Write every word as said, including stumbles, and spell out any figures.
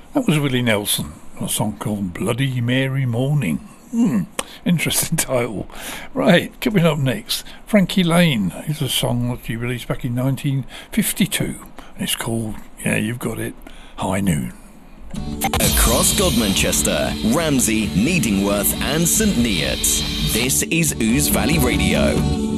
That was Willie Nelson, a song called Bloody Mary Morning. Hmm, interesting title. Right, coming up next, Frankie Lane is a song that he released back in nineteen fifty-two. And it's called, yeah, you've got it, High Noon. Across Godmanchester, Ramsey, Needingworth and St Neots, this is Ouse Valley Radio.